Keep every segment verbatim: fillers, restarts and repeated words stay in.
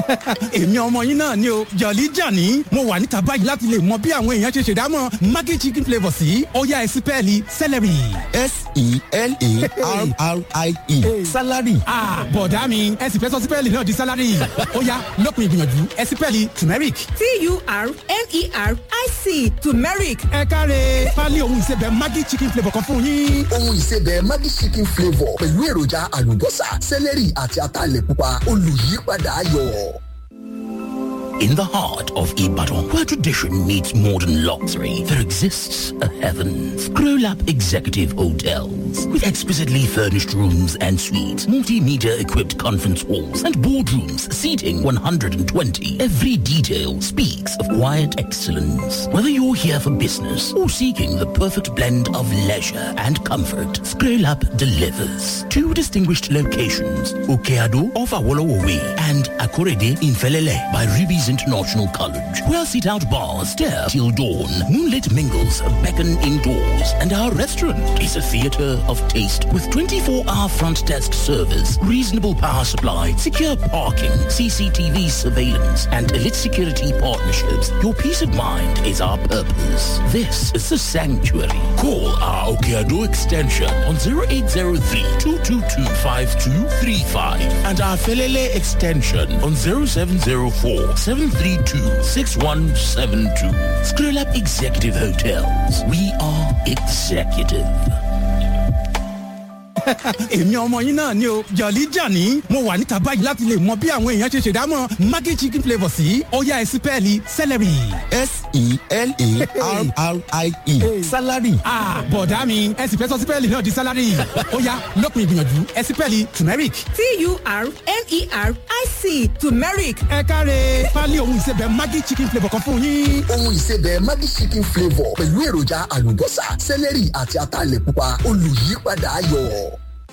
èmi ọmọ yín náà ni o jọ̀lí jàní mo wà níta báyìí láti lè mọ bí àwọn èèyàn ṣe ṣèdámọ̀ maggi chicken flavour sí ọ̀yá ẹ̀sìn pẹ́ẹ́lí celery. s-e-l-a-r-r-i-e salary. ah bọ̀dá mi ẹ̀sìn fẹ́ sọ sípẹ́ẹ̀lì náà di salary ọ̀yá lópin ìgbìyànjú ẹ̀sìn pẹ́ẹ́lì turmeric. t-u-r-m-e-r-i-c turmeric. ẹ káre pálí ohun ìsebẹ̀ maggi chicken flavour kan fún yín. ohun ìsebẹ̀ maggi chicken flavour pẹ̀lú èròjà àlùbọ́sà celery àti ataalẹ̀ pupa olùyípadà ayọ̀. In the heart of Ibadan, where tradition meets modern luxury, there exists a heaven. Scroll-Up Executive Hotels. With exquisitely furnished rooms and suites, multimedia equipped conference halls, and boardrooms seating one hundred twenty, every detail speaks of quiet excellence. Whether you're here for business or seeking the perfect blend of leisure and comfort, Scroll-Up delivers. Two distinguished locations, Okeado off Awolowo Way and Akorede in Felele by Ruby's International College, where sit-out bars stare till dawn, moonlit mingles beckon indoors, and our restaurant is a theatre of taste with twenty-four hour front desk service, reasonable power supply, secure parking, C C T V surveillance, and elite security partnerships. Your peace of mind is our purpose. This is the sanctuary. Call our Okeado extension on zero eight zero three, two two two, five two three five and our Felele extension on zero seven zero four, seven three two, six one seven two. Scroll-Up Executive Hotels. We are executive. èmi ọmọ yín náà ni o jọ̀lí jàní mo wà níta báyìí láti lè mọ bí àwọn èèyàn ṣe ṣèdámọ̀ maggi chicken flavour sí ọ̀yá ẹ̀sìn pẹ́ẹ́lì celery. s-e-l-a-r-r-i-e salary. ah bọ̀dá mi ẹ̀sìn fẹ́ sọ sípẹ́ẹ̀lì náà di salary ọ̀yá lópin ìgbìyànjú ẹ̀sìn pẹ́ẹ́lì turmeric. t-u-r-m-e-r-i-c turmeric. ẹ káre pálí ohun ìsebẹ̀ maggi chicken flavour kan fún yín. ohun ìsebẹ̀ maggi chicken flavour pẹ̀lú èròjà àlùbọ́sà celery àti ataalẹ̀ pupa olùyípadà ayọ̀.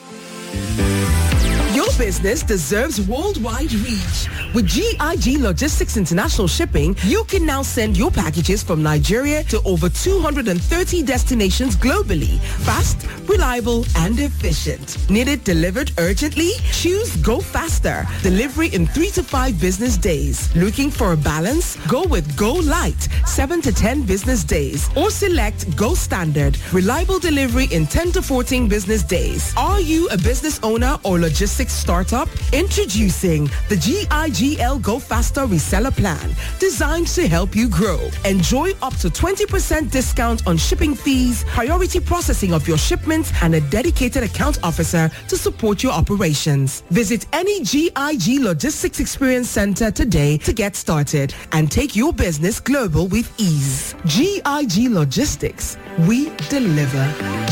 Your business deserves worldwide reach. With G I G Logistics International Shipping, you can now send your packages from Nigeria to over two hundred thirty destinations globally. Fast, reliable, and efficient. Need it delivered urgently? Choose Go Faster. Delivery in three to five business days. Looking for a balance? Go with Go Light, seven to ten business days. Or select Go Standard. Reliable delivery in ten to fourteen business days. Are you a business owner or logistics startup? Introducing the G I G L Go Faster Reseller Plan, designed to help you grow. Enjoy up to twenty percent discount on shipping fees, priority processing of your shipments, and a dedicated account officer to support your operations. Visit any G I G Logistics Experience Center today to get started and take your business global with ease. G I G Logistics, we deliver.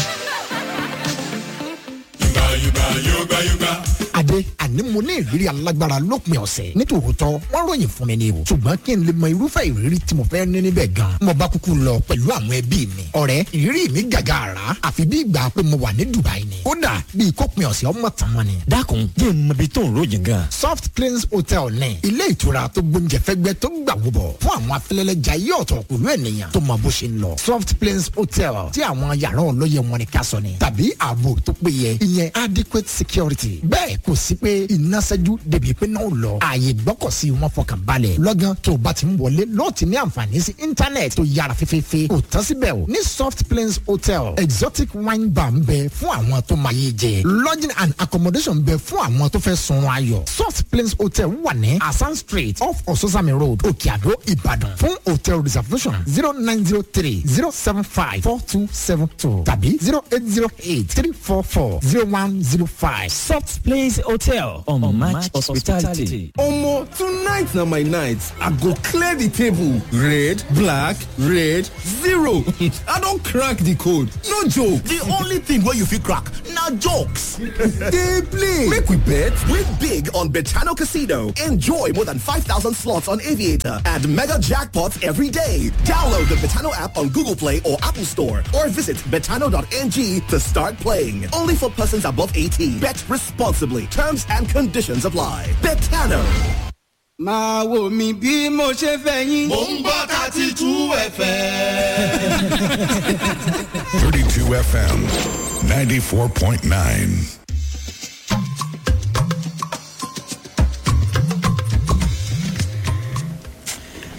Yuga, yuga, yuga. Adé àní mo ní ìrírí alágbára lópin ọ̀sẹ̀ nítòótọ́ wọ́n ròyìn fún mi ní o ṣùgbọ́n kí n lè mọ irúfẹ́ ìrírí tí mo fẹ́ ní níbẹ̀ gan mo bá kúkú lọ pẹ̀lú àwọn ẹbí mi ọ̀rẹ́ ìrírí mi gàgà àrà àfi bí ìgbà pé mo wà ní Dubai ni kódà bí ìkópin ọ̀sẹ̀ ọmọ tàn mọ́ ni. dákun jẹ́ n mọ ibi tó ń ròyìn gan. Soft Plains Hotel ní ilé ìtura tó gbóúnjẹ fẹ́gbẹ́ tó gbà wúbọ̀ fún àwọn afẹ́lẹ́lẹ́jà yí ọ̀tọ̀ pẹ̀lú ènìyàn tó mọ bó ṣe ń lọ. Soft Plains Hotel tí àwọn yàrá ọlọ́yẹ wọn ni ká sọ ni tàbí ààbò tó péye ìyẹn adequate security bẹ́ẹ̀ kò sí pé iná ṣẹ́jú débi pé náà lọ. ààyè gbọ́kọ̀sí wọn fọkàn balẹ̀. lọ́gán tó o bá ti ń wọlé lọ́ọ̀ ti ní àǹfààní sí íńtánẹ̀tì tó yára fẹ́fẹ́fẹ́. kò tán síbẹ̀ o ní Soft Plains Hotel exotic wine bar ń bẹ fún àwọn tó máa yé jẹ. lodging and accommodation ń bẹ fún àwọn tó fẹ́ sunrun ayọ̀. Soft Plains Hotel wà ní Asan Street off Ososami Road Òkè Àdó Ìbàdàn. fún hotel reservation zero nine zero three zero seven five four two seven two tàbí zero eight zero eight three four four zero one zero five. Soft Plains Hotel on, on Match, Match Hospitality. Omo, tonight na my night. I go clear the table. Red, black, red, zero. I don crack the code. No joke. The only thing where you fit crack na jokes. Dey play. Make we bet. Win big on Betano Casino. Enjoy more than five thousand slots on Aviator and mega jackpots every day. Download the Betano app on Google Play or Apple Store or visit betano dot n g to start playing. Only for persons above eighteen. Bet responsibly. Terms and conditions apply. Betano. máa wò mí bí mo ṣe fẹ́ yín. mo ń gbọ́ thirty two F M. thirty-two F M, ninety-four point nine.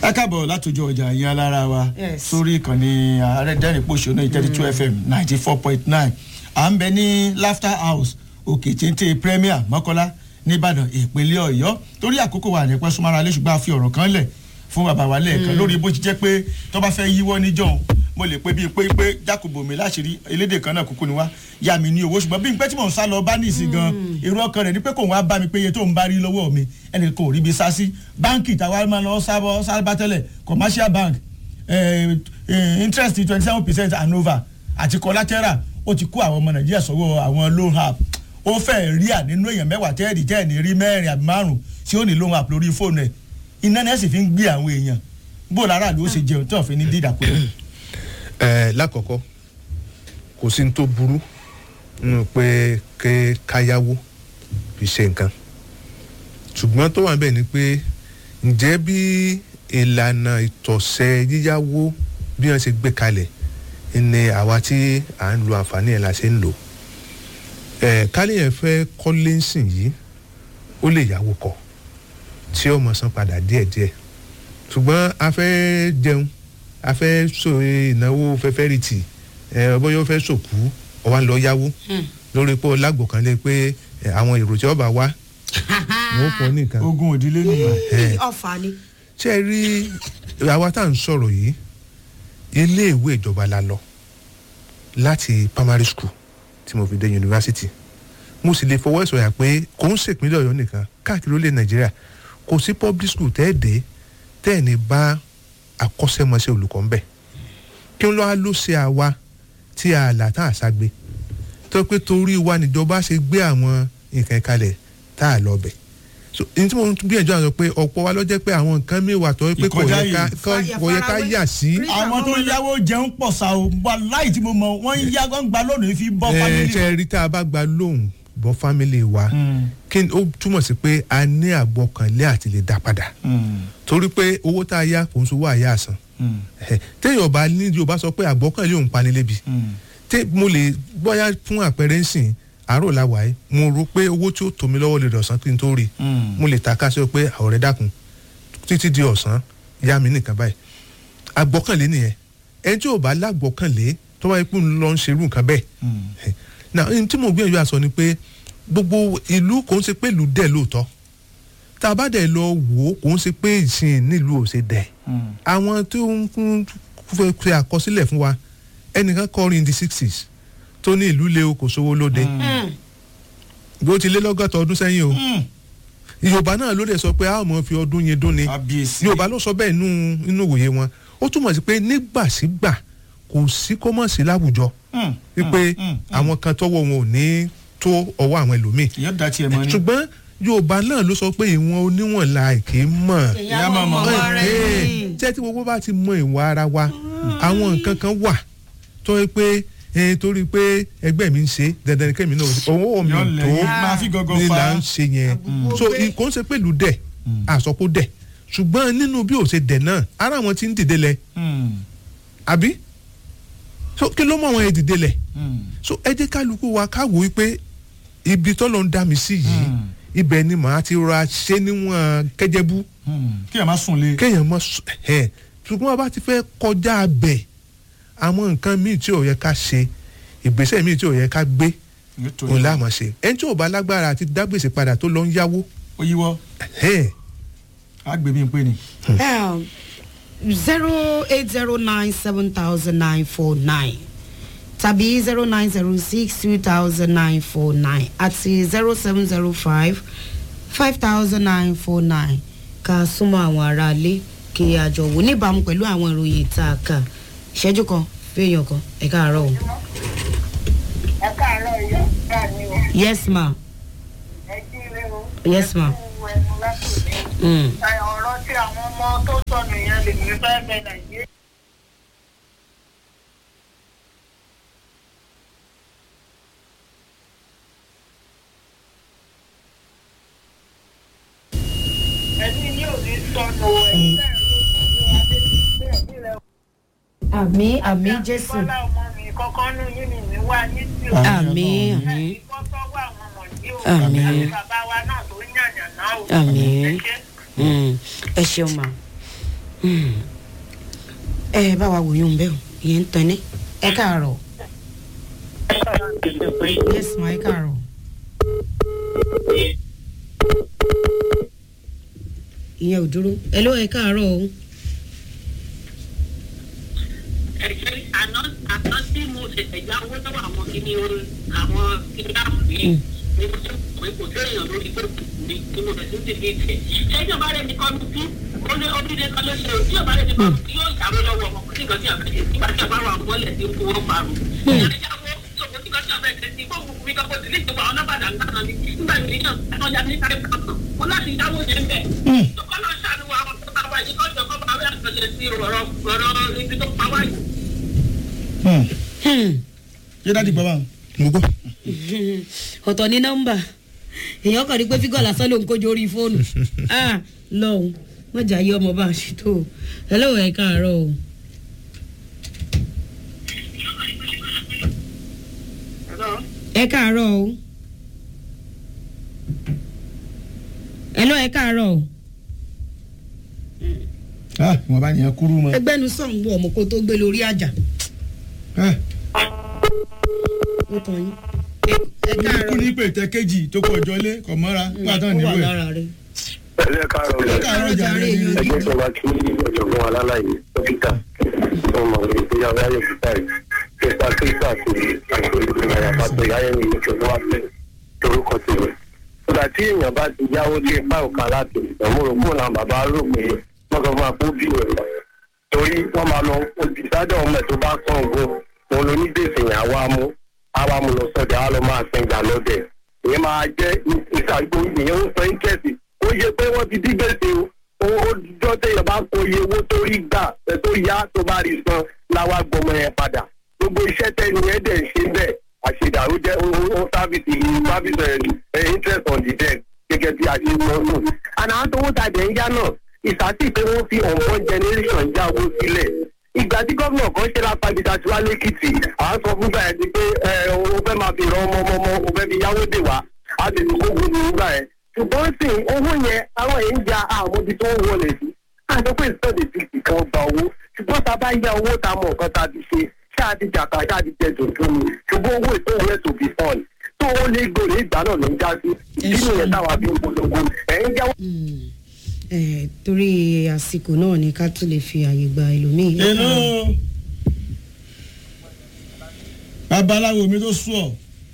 ẹ káàbọ̀ látòjọ́ ọjà yín alára wa sórí ìkànnì àrẹ́dẹ́rìn-pọ̀ṣọ́nà thirty two F M ninety four point nine à ń bẹ ní Laughter House òkè téńté Premier Mọ́kọ́lá nìbàdàn ìpínlẹ̀ Ọ̀yọ́ torí àkókò wa nípa súnmọ́ra lé ṣùgbọ́n a fi ọ̀rọ̀ kan lẹ̀ fún bàbá wa lẹ́ẹ̀kan lórí bó ti jẹ́ pé tó bá fẹ́ yíwọ́ níjọ́ mo lè pé bíi pé pé jákòbò mi láṣìírí elédè kan náà kúkú ni wá yá mi ní owó ṣùgbọ́n bí n pẹ́ tí mò ń sá lọ bá ní ìsìn gan èrò ọkàn rẹ̀ ni pé kò wá bá mi pé iye tó ń bá rí lọ́wọ́ mi ẹnì kan ò rí bi sá sí báńkì táwa máa lọ sábọ́ sábà tẹ́lẹ̀ commercial bank eh, eh, interest twenty seven percent and over àti collateral ó ti kó àwọn ọmọ Nàìjíríà sọ́wọ́ àwọn loan app ó fẹ́ rí à nínú èèyàn mẹ́wàá tẹ́ẹ̀dì tẹ́ẹ̀ni rí mẹ́rin àbí márùn-ún tí ó ní loan app lórí fóònù ẹ̀ iná ní ẹ̀ sì fi ń gbé àwọn èèyàn bó lára ló ṣe jẹun tí wọ́n fi ní dídàkúrẹ́. ẹ lákọ̀ọ́kọ́ kò sí ní tó burú nínú pé ké káyáwó fi ṣe nǹkan ṣùgbọ́n tó wà níbẹ̀ ni pé ǹjẹ́ bí ìlànà ìtọ̀sẹ̀ yíyáwó bí wọ́n ṣe gbé kalẹ̀ ni àwa tí à ń lo àǹfààní ẹ̀ la ṣe ń lò ẹ̀ káléyàn fẹ́ kọ́lé ńsìn yìí ó lè yáwó kọ́ tí ó mọ̀ san padà díẹ̀díẹ̀ ṣùgbọ́n a fẹ́ jẹun a fẹ́ so ìnáwó fẹ́fẹ́ rì tì ẹ bóyá ó fẹ́ sòkú ó wá lọ yáwó lórí pé lágbo kan lé pé àwọn èrò tí ó bá wá wọ́n fún nìkan. ogun òdílé nìyẹn. ọ̀fà ni. ṣé ẹ rí àwa tá à ń sọ̀rọ̀ yìí ilé ìwé ìjọba la lọ láti primary school tí mo fi dé yunifásitì mo sì lè fọwọ́ ìsọ̀yà pé kò ń ṣèpínlẹ̀ Ọ̀yọ́ nìkan káàkiri ó lè Nàìjíríà kò sí public school tẹ́ ẹ̀ dé tẹ́ ẹ̀ ní bá akọ́ṣẹ́mọṣẹ́ olùkọ́ ńbẹ̀ kí n lọ́ọ́ ló ṣe àwa tí a là tá a ṣàgbé tó pé torí wa níjọba ṣe gbé àwọn nǹkan kalẹ̀ tá a lọ bẹ̀ so ní tí mo gbìyànjú àwọn pé ọ̀pọ̀ wa ló jẹ́ pé àwọn nǹkan mìíràn tó pé kò yẹ ká yà sí. àwọn tó ń yáwó jẹun pọ̀ sa o wà láì tí mo mọ̀ wọ́n ń yá wọ́n gba lónìí fi bọ́ fámìlì. ẹ ṣe rí tá a bá gba lóhùn bọ́ fámìlì wa kí ó túmọ̀ sí pé a ní àgbọ̀kànlé àti lè dá padà torí pé owó tá a yá kò ń sọ owó àyà àsán téèyàn bá ní yorùbá sọ pé àgbọ̀kànlé òun pani lébi tí mo lè bóyá fún àpẹẹrẹ ń sìn àárò làwà yìí mo rò pé owó tí ó tó mi lọ́wọ́ lè dọ̀sán kí n tó rí mo lè ta ká sí pé ọ̀rẹ́ dákun títí di ọ̀sán yá mi nìkan báyìí àgbọ̀kànlé nìyẹn ẹni tí ò bá lágbọ̀kànlé tó wáyé pé ń lọ ń ṣerú nǹkan bẹ́ẹ̀ náà tí mo gbìyànjú àsọ ni pé gbogbo ìlú kò ń ṣe pé ìlú dẹ̀ lóòótọ́ tá a bá dẹ̀ lọ wò ó kò ń ṣe pé ìsìn nílùú ò ṣe dẹ̀ àwọn tó ń fẹ́ ṣe àkọsílẹ̀ fún wa ẹnìkan kọrin in the sixties tó ní ìlú lé o kò sówó lóde bí ó ti lé lọ́gọ́ta ọdún sẹ́yìn o yorùbá náà ló dẹ̀ sọ pé a ó mọ̀ fi ọdún yẹn dún ni yorùbá ló sọ bẹ́ẹ̀ nínú ìwòye wọn ó túmọ̀ sí pé nígbàsígbà kò sí kó mọ̀ sí láwùjọ wípé àwọn kan tọ́wọ́ wọn ò ní tó ọwọ́ àwọn ẹlòmíì ṣùgbọ́n yorùbá náà ló sọ pé ìwọ̀n oníwọ̀n la èké mọ̀ jẹ́ tí gbogbo bá ti mọ ìwọ̀n ara wa àwọn nǹkan kan wà tó yẹ pé torí pé ẹgbẹ́ mi ń ṣe dandan kẹ́mi náà owó mi tó ní là ń ṣe yẹn so kò ń ṣe pẹ̀lú dẹ̀ àsọpọ̀ dẹ̀ ṣùgbọ́n nínú bí ò ṣe dẹ̀ náà ara wọn ti ń dìde lẹ̀ àbí so kí ló mọ àwọn èdìdè lẹ̀ so ẹ jẹ́ kálukú wa ká wò wípé ibi tọ́lọ́ ń dá mi sí yìí ibẹ̀ ni màá ti ra ṣé níwọ̀n kẹ́jẹ́bú kéèyàn má sùn lé kéèyàn má sùn ẹ̀ ṣùgbọ́n bá ti fẹ́ kọjá abẹ̀ àwọn nǹkan míì tí ò yẹ ká ṣe ìgbésẹ̀ míì tí ò yẹ ká gbé òun láàmú ṣe ẹni tí ò bá lágbára àti dágbèsè padà tó lọ ń yáwó. ó yíwọ́ á gbé mi pé ni. zero eight zero nine seven thousand nine four nine tàbí zero nine zero six two thousand nine four nine àti zero seven zero five five thousand nine four nine ká súnmọ́ àwọn aráalé kí àjọ wò níbàámu pẹ̀lú àwọn ìròyìn tá a kà ìṣẹ́jú kan fẹ́yàn kan ẹ káàárọ̀ o. ẹ káàárọ̀ yóò gbà ní o. yes ma. ẹ jí ilé o. yes ma. ọ̀rọ̀ tí àwọn ọmọ tó sọnù yẹn lè ní fẹ́ bẹ nàìjíríà. ẹni yóò ní sọnù ẹ̀ àmì àmì jésù. àmì àmì àmì àmì ẹ ṣeun ma ẹ bá wa wòye òun bẹ́ẹ̀ o ìyẹn ń tan ní ẹ káàárọ̀. yes ma ẹ káàárọ̀. ìyẹn ò dúró ẹ ló ẹ káàárọ̀ o. ẹ̀ṣẹ̀ àná àná tí mo ṣẹ̀ṣẹ̀ já owó lọ́wọ́ àwọn kìíní orin àwọn kìíní àpò yìí ni mo ṣe pé kò séèyàn lórí tó mi ni mo fẹ̀sùn ti fi tẹ̀. ṣé ìjọba rẹ̀ ní kọ́nu sí ó ní oríire kan ló ṣe tí ìjọba rẹ̀ ní kọ́nu sí yóò ṣàrò lọ́wọ́ ọmọ kò sí nǹkan tí a fẹ́ ṣe nígbà tí a bá wà mọ́lẹ̀ tí kò wọ́n parun. ìyá ìjáwó tó kò sí nǹkan tí a fẹ́ ṣe sí fóònù mi kan kò sí ní ìjọba ọ̀nà bàdàn náà ni nígbà ìrìnà àtọ́jà ní kárí kan mo láti yáwó yẹn bẹ̀. tó kọ́ lọ ṣàánú àwọn tó bá wáyé kọ́jọ́ kọ́ bá wẹ́ àtọ́jẹ sí ọ̀rọ̀ ọ̀rọ̀ ibi tó pa wáyé. ṣé dáàdi gbọ́ báwọn. mo gbọ́. ọ̀tọ̀ ní nọ́mbà èèyàn kàn rí pé fígọ̀ lásán ló ń kójú orí fóònù lọ́hùn mọ̀jà yí ọmọ bá a ṣe tó ẹ lọ́wọ́ ẹ káàárọ̀ o. ẹ káàárọ̀ o. ẹ lọ́ ẹ káàárọ̀ o. wọn bá yẹn kúrú mọ. ẹgbẹ́ nu sọ̀hún wọ ọmọ kó tó gbé lórí àjà. ó tàn yín. ẹ káàárọ̀. kú ní pètè kejì tó kọ ọjọ́ lé kọ̀ mọ́ra pátán níwèé. ó wà lára rẹ̀. ẹ káàárọ̀ ẹ káàárọ̀ jàre yín. ẹgbẹ́ sọ̀rọ̀ àti ọ̀jọ̀gbọ́n alálàyé dókítà tó mọ̀ ní ìgbéyàwó ayé kíkà yìí kíkà kíkà àti àyàfà tó yáyẹ ní ìjọba wa fẹ́ torúkọ tèmi. ìgbà tí èèyàn bá ti yáwó lé báwòká láti ìdánwòrògbò náà bàbá rò pé wọ́n sọ fún wa kó bí rẹ̀ torí wọ́n máa lọ olùdíjájọ́ ọmọ ẹ̀ tó bá kàn gó òun ló ní gbèsè yẹn àwa mú àwa mú lọ sọ́jà á lọ máa sin ìgbà lọ́dẹ̀ ìyẹn máa jẹ́ ìṣàgbó ìyẹn ń sọ íńkẹ́sì ó yẹ pé wọ́n ti dí gbèsè o ó jọ́ téèyàn bá kó iye owó tó rí gbà tó yá tó bá rí san láwa gbọmọ yẹn padà gbogbo iṣẹ́ tẹ́ni yẹn dẹ̀ ṣe bẹ́ẹ̀ àṣedàrú jẹ́ ó sábìsì sábìsì interest on the debt gẹ́gẹ́ bí a ṣe mọ́ nù. àná àtọwọ́ tàdé ń yá náà ìsàtì pé wọ́n fi ọ̀pọ̀ generation já owó sílẹ̀ ìgbà tí gómìnà kan ṣe lápá ibi tàbí wá lẹ́kìtì à ń sọ fún báyìí pé o fẹ́ máa fi ràn ọmọ ọmọ o fẹ́ fi yáwó dè wá a sì ti kó gbogbo nígbà yẹn ṣùgbọ́n sì owó yẹn àwọn èèyàn ń ja àwọn ibi tó ń wọlé sí àti pé ìsọ̀dẹ̀ ti fi kan gba owó ṣùgbọ́n tá a bá yá owó tá a mọ̀ nǹkan tá a ti ṣe ṣáà ti jàkà ṣáà ti jẹ dòdò mi ṣùgbọ́n owó ìtòwò yẹn tó fi fọ́ọ̀nì tó ó lé gbòòrò ìgbà náà ló ń já sí nínú yẹn táwa fi ń polongo ẹ̀ ń jáwọ́. ẹ torí àsìkò náà ni ká tún lè fi àyè gba ẹlòmíì. hello babaláwo mi tó sú ọ.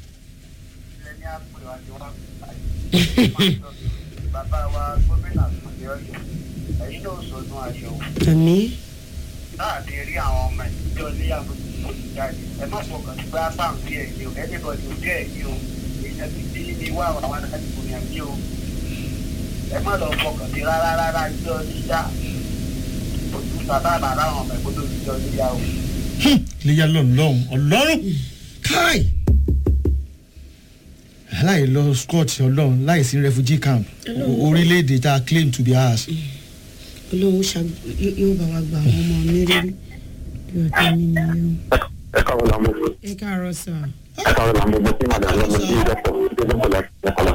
bàbá wa gómìnà àtúndì ọjọ́ ẹ̀yin náà sọdún ayọ̀. àmì. láàbí rí àwọn ọmọ ìjọ ní àbúrò jáde ẹ má fọkàn sí bá báwọn bí ẹ̀yìn o ẹnìbọdì ò jẹ́ ẹ̀yìn o èèyàn ti dín ní wá àwọn àdìgbò yẹn bí o ẹ má lọ fọkàn sí rárá rárá ìjọ níyà ojú bàbá bàbá àwọn ọmọ ìgbọ́dọ̀ ìjọ níyà o. léyà lọ́nlọ́hún ọlọ́run káì láì lọ scott ọlọ́run láì sí refugee camp orílẹ̀-èdè tá a claim to be ours. olóhùn yóò bá wa gba àwọn ọmọ mi rí bí ọ̀tá mi ni yóò. ẹ káàárọ̀ làwọn ọmọ ẹ káàárọ̀ sà. ẹ káàárọ̀ làwọn ọmọ tí màdà lọ́mọ tí ìdẹ́pọ̀ ìdẹ́pọ̀ lẹ́kọ̀ọ́lá.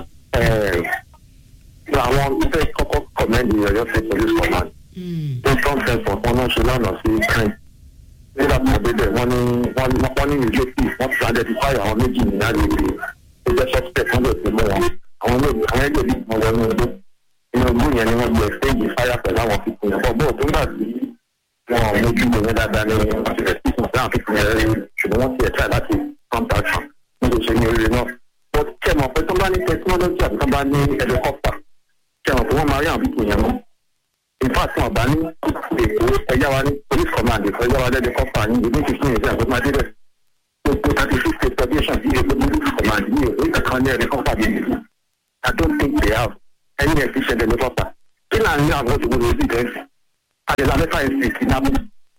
àwọn fẹ́ kọ́kọ́ kọ̀mẹ́ndì ọ̀yọ́ state police command tó tán fẹ́fọ̀ wọn náà ṣe lánàá sí crane nígbà tó débẹ̀ wọ́n ní wọ́n ní ìlú èsì wọ́n ti identify àwọn méjì ní àgbègbè tó jẹ́ suspect wọ́n lè fi mú wọn àwọn méjì àwọn ẹgbẹ́ ìlú wọn wọnú igbó inú igbó yẹn ni wọ́n gbé stage fire pẹ̀lú àwọn fífún yẹn bọ́ bọ́ọ̀ tó ń gbà sí wọn ò mójú lò ní dáadáa ní àtìlẹ̀ sísun sí àwọn fífún yẹn rí ṣùgbọ́n wọ́n ti ẹ̀ try láti contact wọn níbi ìṣe ní oríire náà but kẹ́mọ̀ pé tó bá ní technology àti tó bá ní helicopter kẹ́mọ̀ pé wọ́n máa rí àwọn fífún yẹn mọ́ in fact wọn bá ní èkó ẹ̀yà wa ní police command èkó ẹ̀yà wa lẹ́dẹ̀ kọ́fà ní ìlú fífún yẹn sí àgbẹ̀mọ́ adébẹ̀ gbogbo thirty six state federation sí èkó police command ní èkó ìkàkan ní ẹ̀rẹ́ kọ́fà bíi ìlú I don't think they have any efficient helicopter kí náà ní àwọn òṣèlú lórí ìdẹ́sì àdèlà mẹ́fà ẹ̀sìn sí náà.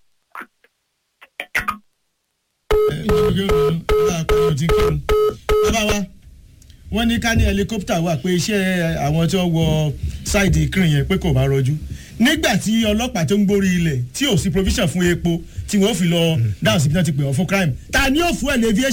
bàbá wa wọ́n ní ká ní helicopter wà pé iṣẹ́ àwọn tí wọ́n wọ ṣáìdì ìkírìn yẹn pé kò bá rọjú nígbà tí ọlọ́pàá tó ń gbórí ilẹ̀ tí ò sí provision fún epo tí wọ́n fi lọ dáhùn síbi náà ti pè wọ́n fún crime ta ni yóò fún ẹ̀ aviation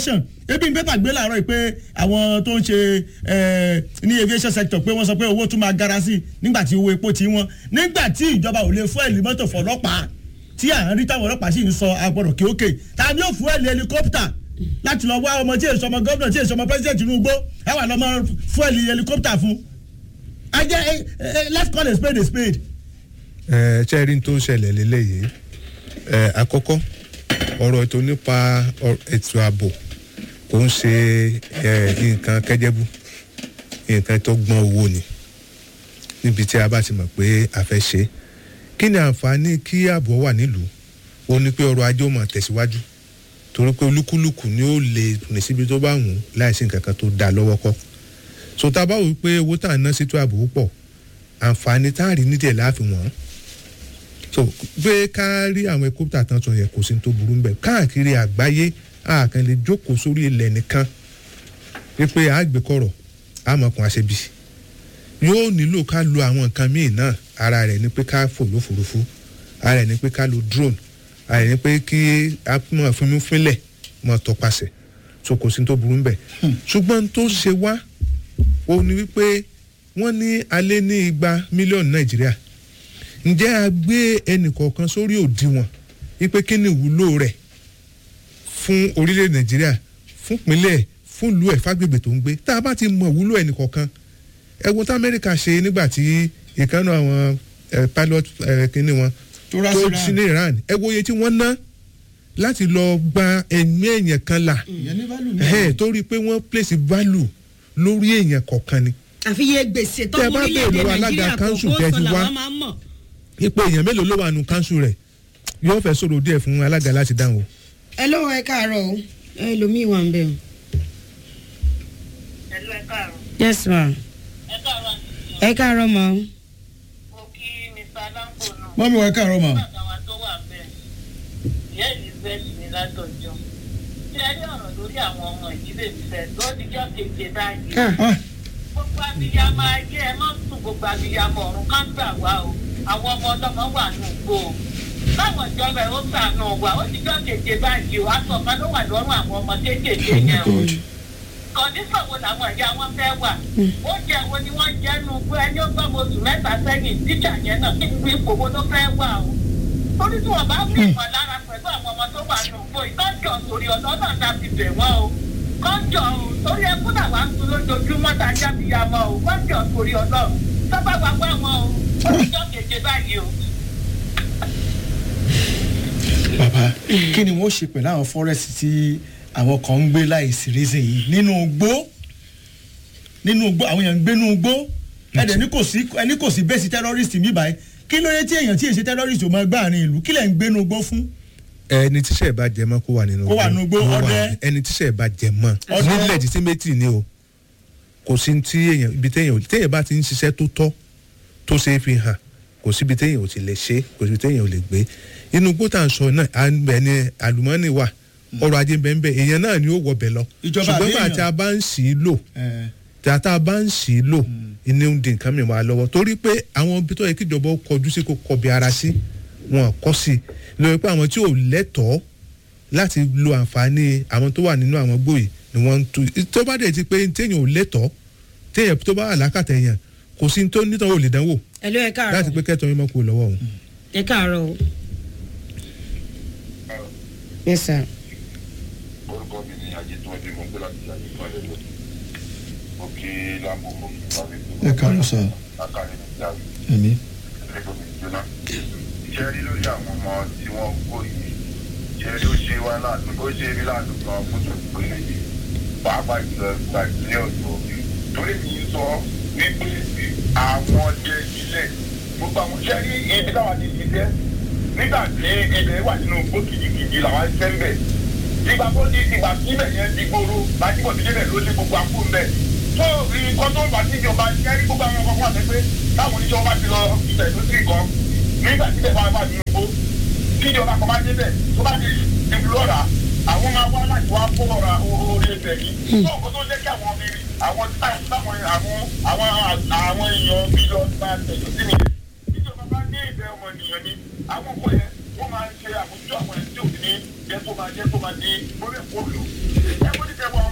ebi pépà gbé láàárọ̀ pé àwọn tó ń ṣe ní aviation sector pé wọ́n sọ pé owó tún máa gara sí nígbà tí owó epo ti wọ́n nígbà tí ìjọba ò lè fún ẹ̀lì mọ́tò fọlọ́pàá tí à ń rí táwọn ọlọ́pàá sì ń sọ agbọ́dọ̀ kí ókè tàbí ó fún ẹ̀lì helicopter láti lọ wá ọmọ tí èso ọmọ gómìnà tí èso ọmọ president Tinubu ẹ wà lọ́mọ fún ẹ̀lì helicopter fún ajẹ́ let's call a spade a spade. ẹ ṣe rí n tó ṣẹlẹ̀ lélẹ́yìí ẹ àkọ́kọ́ ọ̀rọ̀ ètò nípa ètò ààbò kò ń ṣe nǹkan kẹ́jẹ́bú nǹkan tó gbọ́n owó ni níbi tí a bá ti mọ̀ pé a fẹ́ ṣe kí ni àǹfààní kí ààbò wà nílùú ó ní pé ọrọ̀ ajé ó máa tẹ̀síwájú torí pé olúkúlùkù ni ó lè rìn síbi tó bá wù ú láìsí nǹkan kan tó dá lọ́wọ́ kọ́ so tá a bá wò pé owó tá à ń ná sétò ààbò pọ̀ àǹfààní tá a rí nídìí ẹ̀ láàfin wọ́n so pé ká rí àwọn ẹkọ́pítà tán sọ yẹ kò sí tó burú mbẹ káàkiri àgbáyé àkàn lè jókòó sórí ilẹ̀ nìkan wípé àgbẹ̀kọ̀rọ̀ àmọ̀kùn àṣẹbí yóò nílò ká lo àwọn nǹkan míì náà ara rẹ̀ ni pé ká fò lófurufú ara rẹ̀ ni pé ká lo drone ara rẹ̀ ni pé kí a mọ̀ fúnmí fúnlẹ̀ mọ̀ tọpasẹ̀ so kò sí tó burú mbẹ ṣùgbọ́n tó ṣe wá ó ní wípé wọ́n ní alẹ́ ní igba mílíọ̀nù Nàìjíríà ǹjẹ́ a gbé ẹnì kọ̀ọ̀kan sórí òdiwọ̀n wípé kí ni ìwúlò rẹ̀ fún orílẹ̀ Nàìjíríà fún ìpínlẹ̀ fún ìlú ẹ̀ fágbègbè tó ń gbé tá a bá ti mọ ìwúlò ẹnì kọ̀ọ̀kan ẹ̀wọ̀n tí Amẹ́ríkà ṣe nígbà tí ìkànnì àwọn pilot kínní wọn tó sí ní Iran ẹ̀wọ̀n iye tí wọ́n ná láti lọ gba ẹ̀mí èèyàn kan là torí pé wọ́n place value lórí èèyàn kọ̀ọ̀kan ni. àfi iye gbèsè tó orílẹ̀-èdè Nàìjíríà kò kó sọ làwọn máa ń mọ̀ ipò èèyàn mélòó ló wà nù kánsù rẹ̀ yóò fẹ́ sọ̀rọ̀ díẹ̀ fún alága láti dáhùn o. ẹ lọ́wọ́ ẹ káàárọ̀ o ẹ lomi wà ń bẹ̀ o. ẹ lọ ẹ káàárọ̀. yes ma. ẹ káàárọ̀. ẹ káàárọ̀ ma. mo kí mr alambo náà. mọ́mí wa ẹ káàárọ̀ ma. bàbá wa tó wà bẹ́ẹ̀ ìyá elizabeth ní látọ̀jọ́ tí ẹ ní ọ̀rọ̀ lórí àwọn ọmọ ìdílé ìfẹ́ lọ́díjọ́ keje báyìí. gbogbo abiyamọ ayé ẹ má sùn gbogbo abiyamọ ọ̀run ká gbà wá o àwọn ọmọ ọlọ́mọ wà nù gbó o báwọn ìjọba ẹ̀ ó sànù wà ó ti jọ́ keje báyìí o aṣọ kan ló wà lọ́rùn àwọn ọmọ kéékèèké yẹn o kọ̀dísọ̀ wo làwọn ìyá wọn fẹ́ wà oúnjẹ wo ni wọ́n jẹ́ nu gbé ẹni ó gbọ́mọ oṣù mẹ́ta sẹ́yìn tíjà yẹn náà kí ni ipò wo ló fẹ́ wà o torí tí wọ́n bá fi ìmọ̀ lára pẹ̀lú àwọn ọmọ tó wà nù gbó ìtọ́jọ́ torí ọ̀dọ́ náà ta fi bẹ̀ wọ́n o kọ́jọ́ o torí ẹkún náà wà ń tún lójoojúmọ́ tá a jábìyàmọ́ o kọ́jọ́ torí ọlọ́run tọ́ba wà wá wọn o ọjọ́ keje báyìí o. bàbá kí ni wọ́n ṣe pẹ̀lú àwọn fọ́rẹ́sì tí àwọn kan ń gbé láìsí reason yìí nínú igbó nínú igbó àwọn èèyàn ń gbé nínú igbó ẹ̀dẹ̀ ní kò sí ẹni kò sí bẹ́ẹ̀ sí tẹ́rọ́rìsì mi báyìí kí ló yẹ tí èèyàn tí èèyàn ṣe tẹ́rọ́rìsì ò máa gbá àárín ìlú kí lẹ̀ ń gbé nínú igbó fún. ẹni tíṣẹ́ bá jẹ mọ́ kó wà nínú igbó kó wà nínú igbó ọdẹ ẹni tíṣẹ́ bá jẹ mọ́ ní legitimacy ni o kò sí tí èèyàn ibi téèyàn téèyàn bá ti ń ṣiṣẹ́ tó tọ́ tó ṣe é fi hàn kò síbi téèyàn ò ti lè ṣe kò síbi téèyàn ò lè gbé inú gbótà ń sọ náà ẹni àlùmọ́ọ́nì wà ọrọ̀ ajé bẹ́ẹ̀ èèyàn náà ni ó wọbẹ̀ lọ ṣùgbọ́n bá tí a bá ń sì í lò tí a bá ń sì í lò ní oúnjẹ nǹkan mìíràn wà lọ́wọ́ torí pé àwọn ibi tó yẹ kí ìjọba ó kọjú sí kó kọbi ara sí wọn kọ́ sí i lórí pé àwọn tí ò lẹ́tọ̀ọ́ láti lo àǹfààní àwọn tó wà nínú àwọn gbòòyì ni wọ́n ń tu tó bá dẹ̀ ti pé téèyàn ò lẹ́tọ̀ọ́ téèyàn tó bá wà lákàtà èèyàn kò sí tó nítorí ò lè dánwò ẹ̀lú ẹ̀ káàárọ̀ láti pé kẹ́tọ́ yín mọ́ kó lọ́wọ́ òun. ẹ̀ káàárọ̀ o. yes sir. orúkọ mi ni ajé tó ń dé mo ń gbé láti ṣe àyè kan lẹ́lẹ́ mo kí lambo mo kí bàbá mi. ẹ káàárọ̀ sọ. akáni ní ìyáwó. ẹ̀mí. ẹ̀rẹ́gbọ̀n mi jóná. iṣẹ́ rí lórí àwọn ọmọ tí wọ́n kó yìí ṣe ló ṣe wá láàánú ó ṣe rí láàánú gan fún tòkó yìí pàápàá ìjọba ìgbà ìpínlẹ̀ ọ̀dọ́ torí mi ń sọ wípé àwọn ọdẹ ìbílẹ̀ gbogbo àwọn iṣẹ́ rí ibi táwọn ti ti jẹ́ nígbà tí ilẹ̀ wà nínú igbó kìjìkìjì làwọn ń fẹ́ ń bẹ̀ ìgbà tó di ìgbà síbẹ̀ yẹn di gbòòrò láti bọ̀ sílẹ̀ ló ṣe gbogbo àpò ń bẹ̀ tó rí nǹkan tó ń bá síjọba iṣẹ́ rí gbogbo àwọn ọkọ̀ àti pé táwọn oníṣẹ́ bá ti lọ ibẹ̀ tó sì kan nígbà síbẹ̀ wà wà nínú igbó kíjọba kan bá débẹ̀ tó bá di ìlú ọ̀rà àwọn máa wá láti wá kó ọ̀rà orí ẹsẹ̀ yìí tó nǹkan tó jẹ́ kí àwọn obìnrin àwọn táwọn àwọn àwọn àwọn èèyàn bí lọ bá tẹ̀sọ̀ sí ni kíjọba bá ní ìbẹ̀ ọmọnìyàn ni àwọn ọkọ yẹn wọ́n máa ń ṣe àbójútó àwọn ẹni tí ò ní jẹ́ tó máa jẹ́ tó máa di orí ẹ̀kọ́ lò ẹ̀kọ́ ní kẹwàá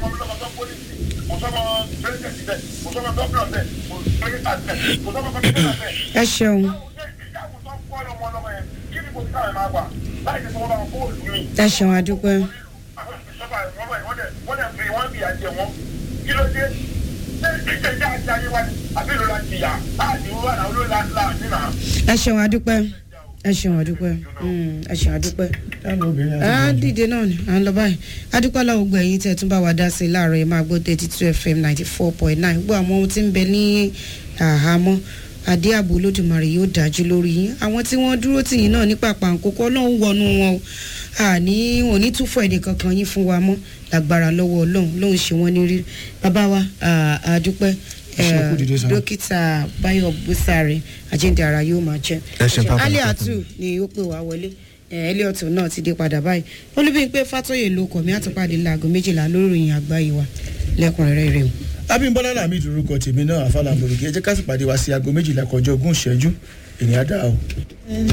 sọ́mọ gómìnà bẹ́ẹ̀ kò sọ́mọ gómìnà bẹ́ẹ̀ kò sọ́mọ gómìnà bẹ́ẹ̀. ẹ ṣeun. ẹ ṣeun adúpẹ́. ẹ ṣeun adúpẹ́ ẹ ṣeun àdúpẹ́ ẹ ṣeun àdúpẹ́ á dìde náà ni à ń lọ báyìí adúpẹ́ lọ́wọ́ gbọ́ ẹ̀yìn tẹ̀ tún bá wa dá sí i láàárọ̀ ẹ̀ máa gbọ́ thirty two f m ninety four point nine gbọ́ àwọn ohun tí ń bẹ ní àhámọ́ adé ààbò olódùmarè yóò dájú lórí yín àwọn tí wọ́n dúró tì yín náà ní pàpà àkókò ọlọ́run wọnú wọn o àní òní túfọ̀ èdè kankan yín fún wa mọ́ lágbára lọ́wọ́ ọlọ́run lóun ṣe wọ́n ní rí bàbá wa àdúpẹ́ dókítà Báyọ̀ Búsàrè àjíǹde ara yóò máa jẹ́ aliatu ni ó pè wá wọlé Elliot náà ti dé padà báyìí Olúbímpé Fátóyè ló kọ̀ mí àtúpàdé láago méjìlá lórí ìròyìn àgbáyé wa lẹ́kùnrẹ́rẹ́ rẹ̀ o. Abímbọ́lá làmì ìdúrókọ tèmi náà àfàlàmọ̀ròkè ẹ jẹ́ ká sì pàdé wa sí aago méjìlá kọjá ogún ìṣẹ́jú ènìyàn dá o.